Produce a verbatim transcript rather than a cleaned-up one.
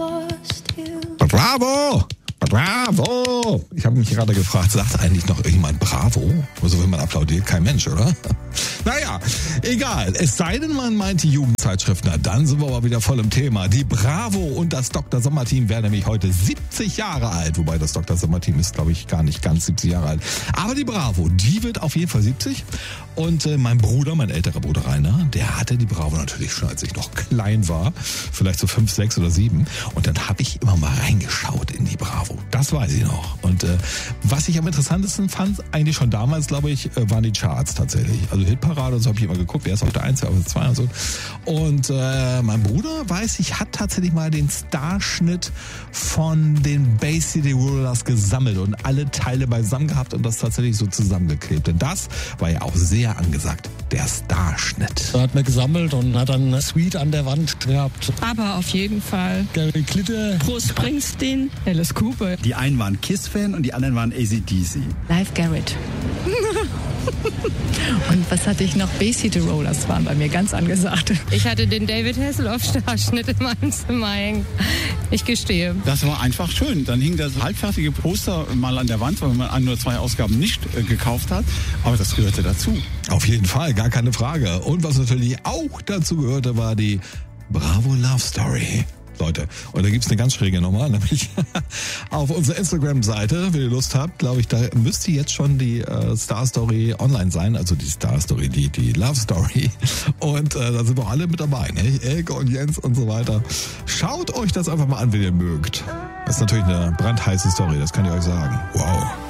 Bravo! Bravo! Ich habe mich gerade gefragt, sagt eigentlich noch irgendjemand Bravo? Also wenn man applaudiert, kein Mensch, oder? Naja, egal. Es sei denn, man meint die Jugendzeitschrift. Na, dann sind wir aber wieder voll im Thema. Die Bravo und das Doktor Sommer-Team werden nämlich heute siebzig Jahre alt. Wobei das Doktor Sommer-Team ist, glaube ich, gar nicht ganz siebzig Jahre alt. Aber die Bravo, die wird auf jeden Fall siebzig. Und äh, mein Bruder, mein älterer Bruder Rainer, der hatte die Bravo natürlich schon, als ich noch klein war. Vielleicht so fünf, sechs oder sieben. Und dann habe ich immer mal reingeschaut in die Bravo. Das weiß ich noch. Und äh, was ich am interessantesten fand, eigentlich schon damals, glaube ich, äh, waren die Charts tatsächlich. Also Hitparade und so habe ich immer geguckt, wer ist auf der eins, wer auf der zwei und so. Und äh, mein Bruder, weiß ich, hat tatsächlich mal den Starschnitt von den Bay City Rollers gesammelt und alle Teile beisammen gehabt und das tatsächlich so zusammengeklebt. Denn das war ja auch sehr angesagt, der Starschnitt. Da hat man gesammelt und hat dann eine Suite an der Wand gehabt. Aber auf jeden Fall Gary Glitter, Bruce Springsteen, Alice Cooper. Die einen waren Kiss-Fan und die anderen waren A C D C. Live Garrett. Und was hatte ich noch? Bay City Rollers waren bei mir ganz angesagt. Ich hatte den David Hasselhoff-Starschnitt in meinem Zimmer hängen. Ich gestehe. Das war einfach schön. Dann hing das halbfertige Poster mal an der Wand, weil man ein oder zwei Ausgaben nicht äh, gekauft hat. Aber das gehörte dazu. Auf jeden Fall, gar keine Frage. Und was natürlich auch dazu gehörte, war die Bravo Love Story. Leute, und da gibt's eine ganz schräge Nummer, nämlich auf unserer Instagram-Seite, wenn ihr Lust habt, glaube ich, da müsste jetzt schon die äh, Star-Story online sein, also die Star-Story, die, die Love-Story. Und äh, da sind wir alle mit dabei, ne? Elke und Jens und so weiter. Schaut euch das einfach mal an, wenn ihr mögt. Das ist natürlich eine brandheiße Story, das kann ich euch sagen. Wow.